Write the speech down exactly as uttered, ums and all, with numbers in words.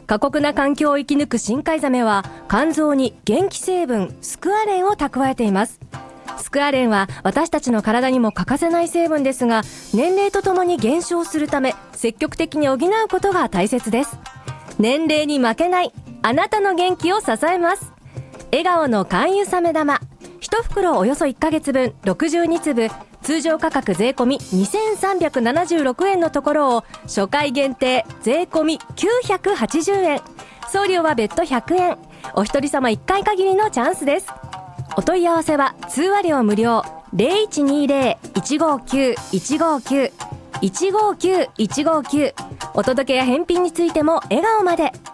過酷な環境を生き抜く深海ザメは肝臓に元気成分スクアレンを蓄えています。スクアレンは私たちの体にも欠かせない成分ですが、年齢とともに減少するため積極的に補うことが大切です。年齢に負けないあなたの元気を支えます。笑顔の肝油サメ玉、いち袋およそいっかげつぶんろくじゅうにつぶ、通常価格税込みにせんさんびゃくななじゅうろくえんのところを初回限定税込みきゅうひゃくはちじゅうえん、送料は別途ひゃくえん、お一人様いっかい限りのチャンスです。お問い合わせは通話料無料 ゼロいちにゼロ いちごきゅう いちごきゅう いちごきゅう いちごきゅう、お届けや返品についても笑顔まで。